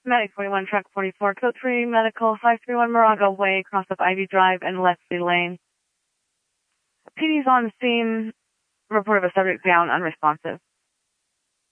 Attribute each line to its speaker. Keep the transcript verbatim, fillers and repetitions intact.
Speaker 1: Medic forty-one, Truck forty-four, Code three, Medical five three one, Moraga Way, cross up Ivy Drive and Leslie Lane. P D's on scene, report of a subject down, unresponsive.